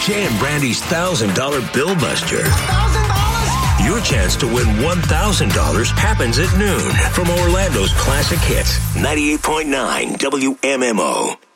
Jay and Brandy's $1,000 Bill Buster. $1,000? Your chance to win $1,000 happens at noon from Orlando's Classic Hits, 98.9 WMMO.